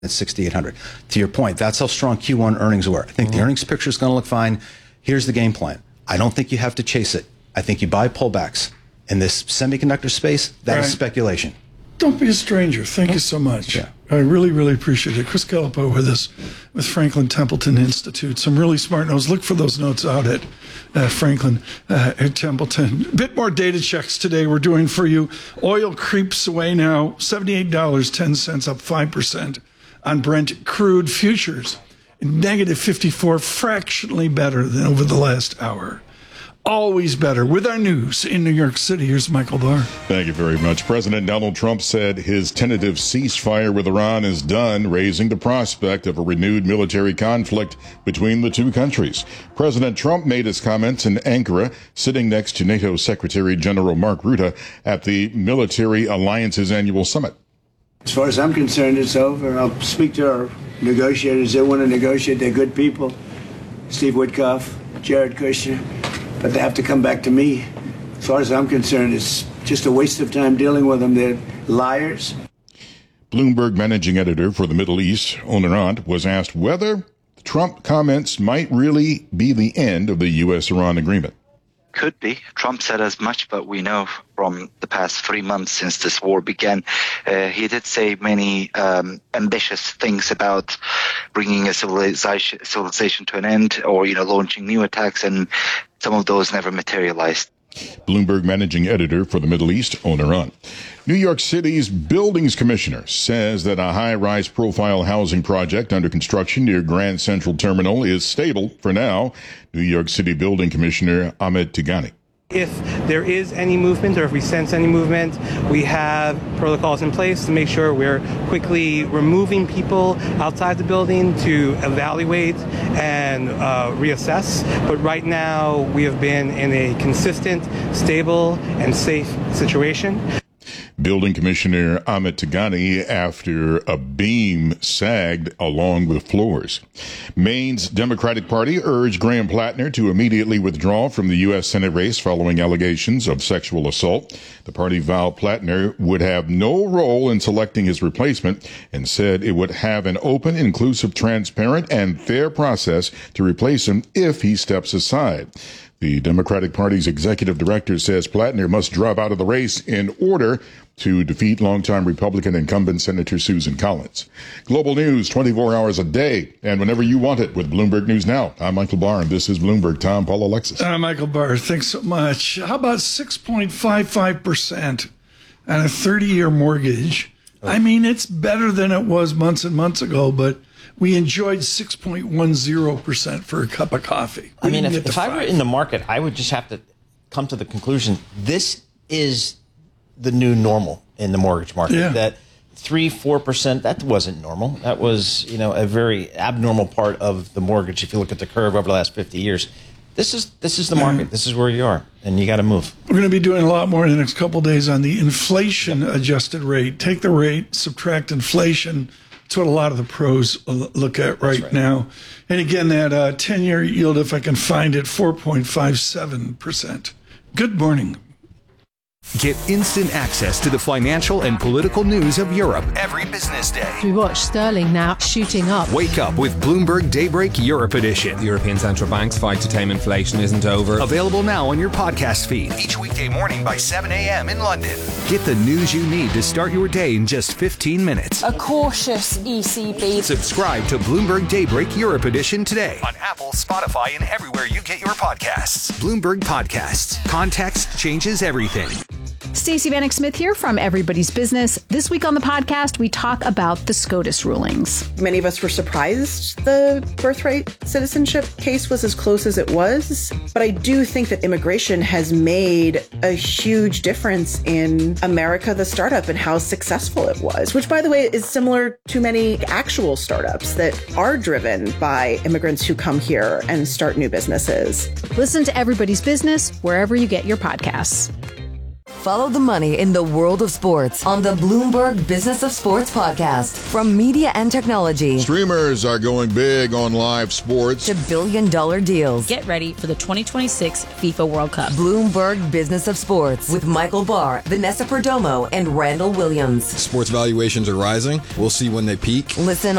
at 6,800. To your point, that's how strong Q1 earnings were. I think the earnings picture is going to look fine. Here's the game plan. I don't think you have to chase it. I think you buy pullbacks. In this semiconductor space, that is speculation. Don't be a stranger. Thank you so much. Yeah. I really, really appreciate it. Chris Gallipo with us with Franklin Templeton Institute. Some really smart notes. Look for those notes out at Franklin at Templeton. A bit more data checks today we're doing for you. Oil creeps away now. $78.10, up 5% on Brent crude futures. Negative 54, fractionally better than over the last hour. Always better. With our news in New York City, here's Michael Barr. Thank you very much. President Donald Trump said his tentative ceasefire with Iran is done, raising the prospect of a renewed military conflict between the two countries. President Trump made his comments in Ankara, sitting next to NATO Secretary General Mark Rutte at the Military Alliance's annual summit. As far as I'm concerned, it's over. I'll speak to our negotiators. They want to negotiate. They're good people. Steve Witkoff, Jared Kushner. But they have to come back to me. As far as I'm concerned, it's just a waste of time dealing with them. They're liars. Bloomberg managing editor for the Middle East, Onurant, was asked whether the Trump comments might really be the end of the U.S.-Iran agreement. Could be. Trump said as much, but we know from the past 3 months since this war began, he did say many ambitious things about bringing a civilization to an end or, launching new attacks, and some of those never materialized. Bloomberg managing editor for the Middle East, Onurant. New York City's buildings commissioner says that a high-rise profile housing project under construction near Grand Central Terminal is stable for now. New York City building commissioner Ahmed Tigani. If there is any movement or if we sense any movement, we have protocols in place to make sure we're quickly removing people outside the building to evaluate and reassess. But right now, we have been in a consistent, stable, and safe situation. Building Commissioner Ahmed Tigani after a beam sagged along with floors. Maine's Democratic Party urged Graham Plattner to immediately withdraw from the U.S. Senate race following allegations of sexual assault. The party vowed Plattner would have no role in selecting his replacement and said it would have an open, inclusive, transparent, and fair process to replace him if he steps aside. The Democratic Party's executive director says Plattner must drop out of the race in order to defeat longtime Republican incumbent Senator Susan Collins. Global news 24 hours a day and whenever you want it with Bloomberg News Now. I'm Michael Barr, and this is Bloomberg. Tom, Paul, Alexis. Michael Barr, thanks so much. How about 6.55% on a 30-year mortgage? I mean, it's better than it was months and months ago, but we enjoyed 6.10% for a cup of coffee. I mean, if I were in the market, I would just have to come to the conclusion this is the new normal in the mortgage market. Yeah. That 3-4%, that wasn't normal. That was, a very abnormal part of the mortgage. If you look at the curve over the last 50 years, this is the market. This is where you are, and you got to move. We're going to be doing a lot more in the next couple of days on the inflation-adjusted rate. Take the rate, subtract inflation. That's what a lot of the pros look at right now. And again, that 10-year yield, if I can find it, 4.57%. Good morning. Get instant access to the financial and political news of Europe every business day. We watch sterling now shooting up. Wake up with Bloomberg Daybreak Europe Edition. The European Central Bank's fight to tame inflation isn't over. Available now on your podcast feed each weekday morning by 7 a.m. in London. Get the news you need to start your day in just 15 minutes. A cautious ECB. Subscribe to Bloomberg Daybreak Europe Edition today on Apple, Spotify, and everywhere you get your podcasts. Bloomberg Podcasts. Context changes everything. Stacey Vanek Smith here from Everybody's Business. This week on the podcast, we talk about the SCOTUS rulings. Many of us were surprised the birthright citizenship case was as close as it was. But I do think that immigration has made a huge difference in America, the startup, and how successful it was, which, by the way, is similar to many actual startups that are driven by immigrants who come here and start new businesses. Listen to Everybody's Business wherever you get your podcasts. Follow the money in the world of sports on the Bloomberg Business of Sports podcast. From media and technology, streamers are going big on live sports, to billion-dollar deals. Get ready for the 2026 FIFA World Cup. Bloomberg Business of Sports with Michael Barr, Vanessa Perdomo, and Randall Williams. Sports valuations are rising. We'll see when they peak. Listen